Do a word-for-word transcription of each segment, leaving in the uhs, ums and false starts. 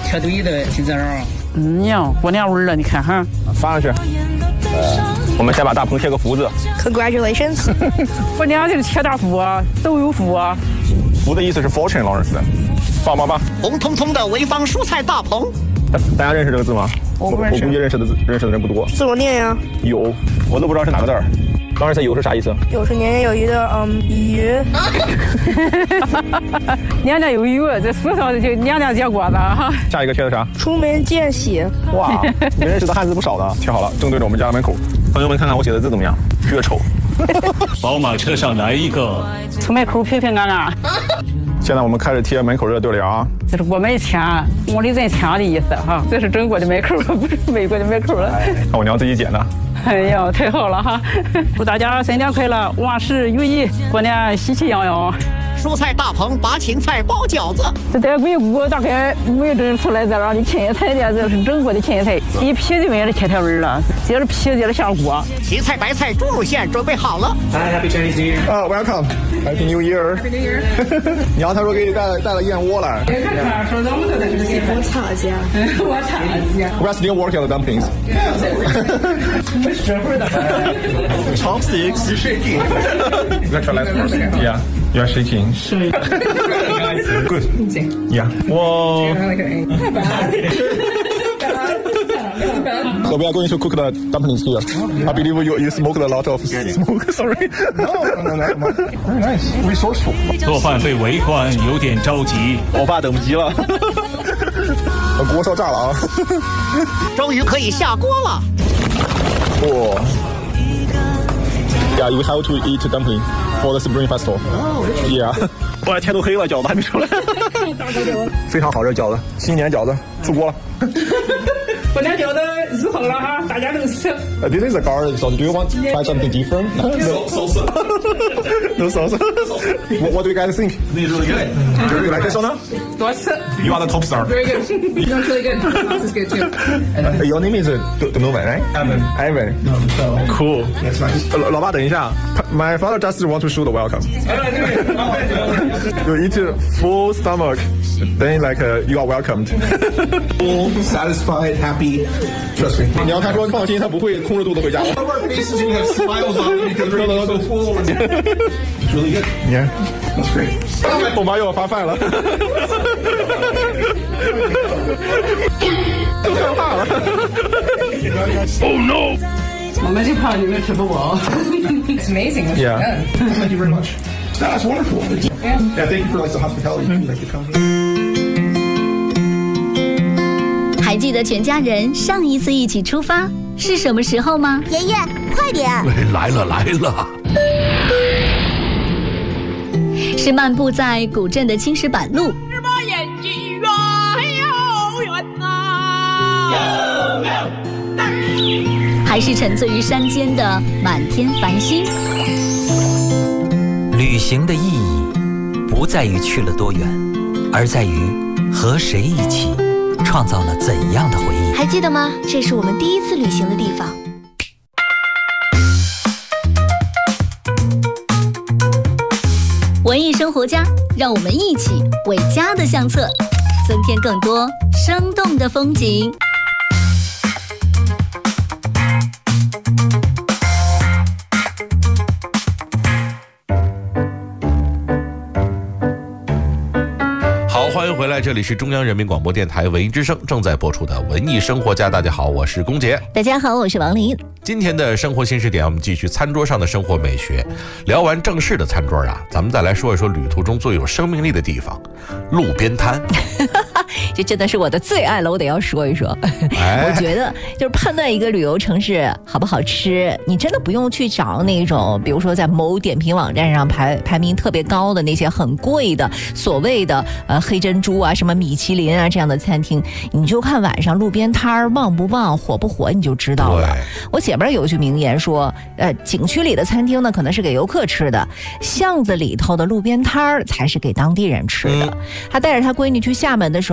贴对的，就这样。 嗯呀，过年味了，你看哈。 发上去。呃，我们先把大鹏贴个福字。 Congratulations！ 过年就是贴大福啊，都有福啊。 福的意思是 fortune， 老师。棒棒棒！ 红彤彤的潍坊蔬菜大棚。 大家认识这个字吗？ 我不认识。 我估计认识的字认识的人不多。 自我念呀。 有，我都不知道是哪个字儿。刚才有是啥意思？ 有是年年有余的，嗯，鱼。 年年有余，这书上就年年结果子哈。 下一个贴的啥？ 出门见喜。 哇，你认识的汉字不少的，贴好了，正对着我们家门口。朋友们，看看我写的字怎么样？越丑。 宝马车上来一个， 出门口平平安安。 现在我们开始贴门口热对联啊。 这是我们钱，我的人钱的意思哈。这是中国的门口，不是美国的门口了。 看我娘自己剪的。 哎呀，太好了哈！祝大家新年快乐，万事如意，过年喜气洋洋。 蔬菜大棚把芹菜包饺子。 这在硅谷大概没整出来这样的芹菜的，这是中国的芹菜，一皮就没了切条味了，接着皮接着下锅。 芹菜白菜猪肉馅准备好了。 Hi, Happy Chinese New Year. 啊 ，Welcome, Happy New Year. Happy New Year. 娘他说给你带带了燕窝来。 我擦家， 我擦家。 We're still working on the dumplings. 没学会的。 Chopsticks, you're shaking. You gotta try last first. Yeah, you're shaking. Good. Yeah. Whoa. So we are going to cook the dumplings here. I believe you you smoked a lot of smoke. Sorry. No, no, no, no. Very nice, resourceful. 做饭被围观，有点着急。 我爸等不及了。锅烧炸了啊！ 终于可以下锅了。 哇！ Yeah, you have to eat dumpling for the Spring Festival. Oh, yeah. 哇，天都黑了，饺子还没出来。非常好，这饺子，新年饺子出锅了。 过年饺子煮好了哈，大家都吃。 Uh, this is a garlic sauce. Do you want to try something different? No salsa. No salsa. what, what do you guys think? This is really good. Do you like this or not? 多吃。 You are the top star. Very good. That's really good. This is good too. Uh, your name is Donovan, right? Evan. Evan. Cool. That's nice. 老爸，等一下。My father just want to show the welcome. You eat full stomach, then like uh, you are welcomed. Full, satisfied, happy. Trust me. 你要他说放心，他不会空着肚子回家。 All of our faces you have smiles on because we're so full. It's really good. Yeah, that's great. 我妈又要发饭了。都害怕了。Oh no! 我们就怕你们吃不饱。It's amazing. Yeah. Thank you very much. That's wonderful. Yeah. Yeah. Thank you for like the hospitality. Like the company. 还记得全家人上一次一起出发是什么时候吗？ 爷爷，快点！ 来了来了。 是漫步在古镇的青石板路。 是把眼睛远又远呐。 还是沉醉于山间的满天繁星。 旅行的意义不在于去了多远，而在于和谁一起创造了怎样的回忆。 还记得吗？这是我们第一次旅行的地方。 文艺生活家，让我们一起为家的相册增添更多生动的风景。 欢迎回来，这里是中央人民广播电台文艺之声正在播出的文艺生活家。大家好，我是龚杰。 大家好，我是王琳。 今天的生活新视点，我们继续餐桌上的生活美学。聊完正式的餐桌啊，咱们再来说一说旅途中最有生命力的地方——路边摊。 这真的是我的最爱了，我得要说一说。 哎、 我觉得就是判断一个旅游城市好不好吃，你真的不用去找那种，比如说在某点评网站上排排名特别高的那些很贵的所谓的呃黑珍珠啊、什么米其林啊这样的餐厅，你就看晚上路边摊儿旺不旺、火不火，你就知道了。我姐边有句名言说，呃，景区里的餐厅呢可能是给游客吃的，巷子里头的路边摊儿才是给当地人吃的。她带着她闺女去厦门的时候。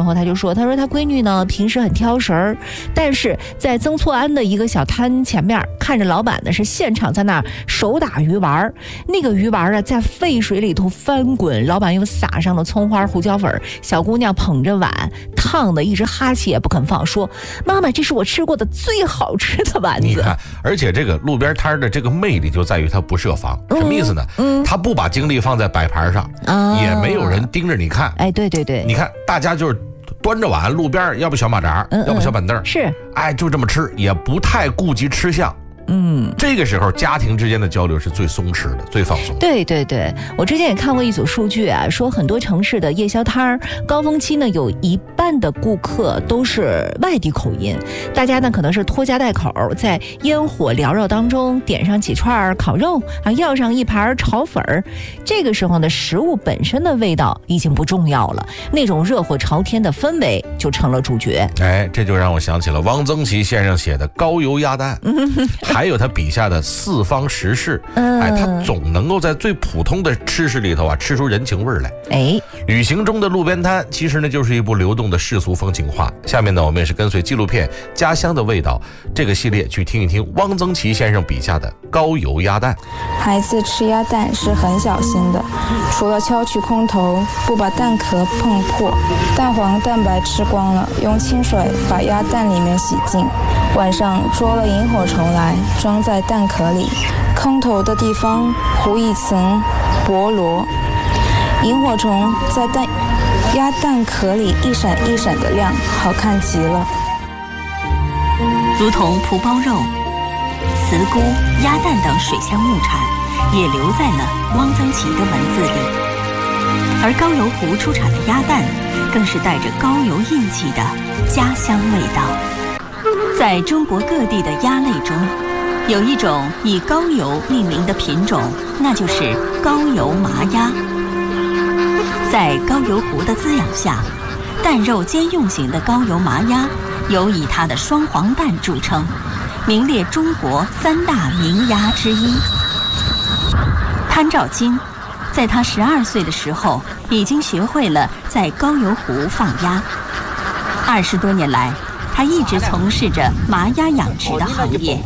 后他就说，他说他闺女呢平时很挑食儿，但是在曾厝垵的一个小摊前面，看着老板呢是现场在那儿手打鱼丸，那个鱼丸啊在沸水里头翻滚，老板又撒上了葱花胡椒粉，小姑娘捧着碗烫的一直哈气也不肯放，说妈妈这是我吃过的最好吃的丸子。 你看，而且这个路边摊的这个魅力就在于它不设防，嗯、什么意思呢？嗯，他不把精力放在摆盘上，啊、也没有人盯着你看。 哎，对对对， 你看大家就是端着碗，路边要不小马扎，嗯嗯要不小板凳， 是， 哎，就这么吃，也不太顾及吃相。嗯，这个时候家庭之间的交流是最松弛的，最放松。 对对对，我之前也看过一组数据啊，说很多城市的夜宵摊儿高峰期呢，有一半的顾客都是外地口音，大家呢可能是拖家带口，在烟火缭绕当中点上几串烤肉啊，要上一盘炒粉儿。这个时候呢，食物本身的味道已经不重要了，那种热火朝天的氛围就成了主角。 哎，这就让我想起了汪曾祺先生写的《高油鸭蛋》。还有他笔下的四方食事，哎，他总能够在最普通的吃食里头啊，吃出人情味来。哎，旅行中的路边摊，其实呢就是一部流动的世俗风情画。下面呢，我们也是跟随纪录片《家乡的味道》这个系列去听一听汪曾祺先生笔下的高油鸭蛋。 孩子吃鸭蛋是很小心的，除了敲去空头，不把蛋壳碰破，蛋黄蛋白吃光了，用清水把鸭蛋里面洗净。晚上捉了萤火虫来，装在蛋壳里，空头的地方糊一层菠萝，萤火虫在蛋鸭蛋壳里一闪一闪的亮，好看极了。 如同蒲包肉、茨菇、鸭蛋等水乡物产，也留在了汪曾祺的文字里。而高邮湖出产的鸭蛋，更是带着高邮印记的家乡味道。在中国各地的鸭类中，有一种以高邮命名的品种，那就是高邮麻鸭。在高邮湖的滋养下，蛋肉兼用型的高邮麻鸭尤以它的双黄蛋著称，名列中国三大名鸭之一。潘兆金在他十二岁的时候，已经学会了在高邮湖放鸭。二十多年来，他一直从事着麻鸭养殖的行业。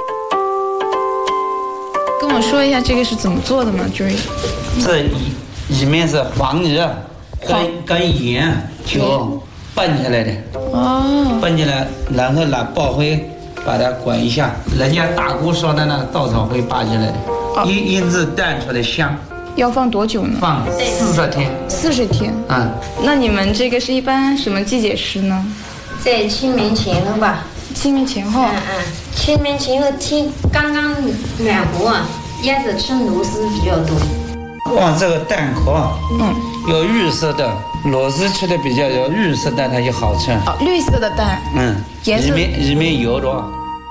跟我说一下这个是怎么做的吗？就是这里里面是黄泥跟跟盐就拌起来的。哦。拌起来，然后拿爆灰把它滚一下，人家大锅烧的那个稻草灰扒起来的，哦、因因此蛋出来香。 要放多久呢？ 放四十天。四十天。嗯。那你们这个是一般什么季节吃呢？ 在清明前后吧。 清明前后。 嗯嗯。清明前后天刚刚暖和啊，鸭子吃螺丝比较多。 往这个蛋壳，嗯，有绿色的，螺丝吃的比较有绿色的，它就好吃。 哦，绿色的蛋。 嗯。颜色。里面里面油多。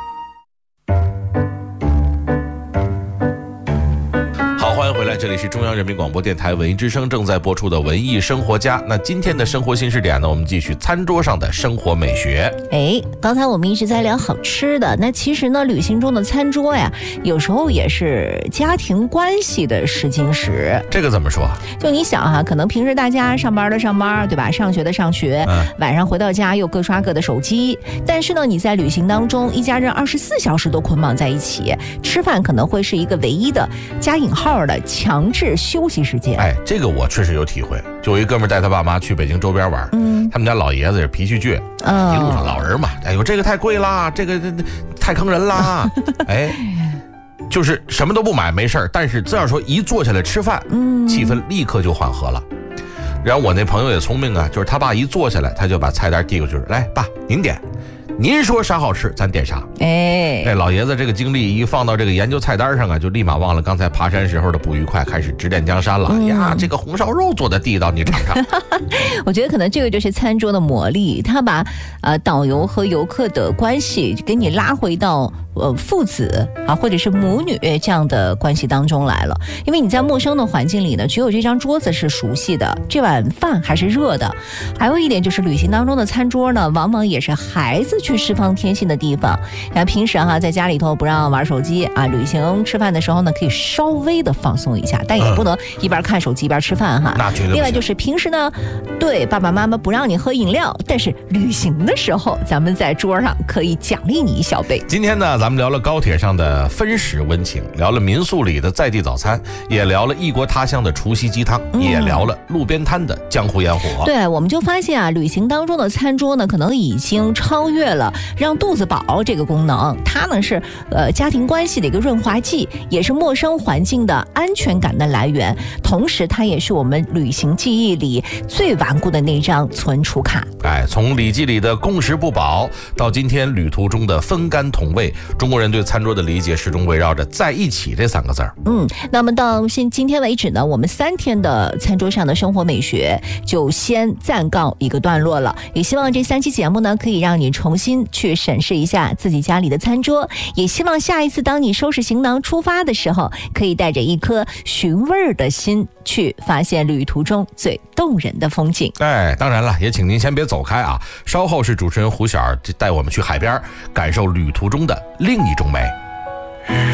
欢迎回来，这里是中央人民广播电台文艺之声正在播出的文艺生活家。那今天的生活新视点呢，我们继续餐桌上的生活美学。 哎，刚才我们一直在聊好吃的，那其实呢，旅行中的餐桌呀，有时候也是家庭关系的试金石。 这个怎么说？ 就你想哈、啊，可能平时大家上班的上班，对吧？上学的上学，嗯、晚上回到家又各刷各的手机。但是呢，你在旅行当中，一家人二十四小时都捆绑在一起，吃饭可能会是一个唯一的加引号的强制休息时间。 哎，这个我确实有体会。就有一哥们带他爸妈去北京周边玩，嗯，他们家老爷子是脾气倔，嗯，一路上老人嘛，哎呦，这个太贵啦，这个这太坑人啦，哎，就是什么都不买没事儿，但是只要说一坐下来吃饭，嗯，气氛立刻就缓和了。然后我那朋友也聪明啊，就是他爸一坐下来，他就把菜单递过去，来，爸，您点。您说啥好吃，咱点啥。哎，哎，老爷子这个精力一放到这个研究菜单上啊，就立马忘了刚才爬山时候的不愉快，开始指点江山了。嗯、呀，这个红烧肉做的地道，你尝尝。 我觉得可能这个就是餐桌的魔力，他把呃导游和游客的关系给你拉回到呃父子啊，或者是母女这样的关系当中来了。因为你在陌生的环境里呢，只有这张桌子是熟悉的，这碗饭还是热的。还有一点就是旅行当中的餐桌呢，往往也是孩子去释放天性的地方。像平时哈、啊，在家里头不让玩手机啊，旅行吃饭的时候呢，可以稍微的放松一下，但也不能一边看手机一边吃饭哈。 那绝对。 另外就是平时呢，对爸爸妈妈不让你喝饮料，但是旅行的时候，咱们在桌上可以奖励你一小杯。 今天呢，咱们聊了高铁上的分食温情，聊了民宿里的在地早餐，也聊了异国他乡的除夕鸡汤，嗯、也聊了路边摊的江湖烟火。 对，我们就发现啊，旅行当中的餐桌呢，可能已经超越了让肚子饱这个功能，它呢是呃家庭关系的一个润滑剂，也是陌生环境的安全感的来源，同时它也是我们旅行记忆里最顽固的那张存储卡。 哎，从《礼记》里的共食不饱，到今天旅途中的分甘同味，中国人对餐桌的理解始终围绕着在一起这三个字儿。 嗯，那么到现今天为止呢，我们三天的餐桌上的生活美学就先暂告一个段落了。也希望这三期节目呢，可以让你重新去审视一下自己家里的餐桌，也希望下一次当你收拾行囊出发的时候，可以带着一颗寻味的心去发现旅途中最动人的风景。 哎，当然了，也请您先别走开啊，稍后是主持人胡晓带我们去海边，感受旅途中的另一种美。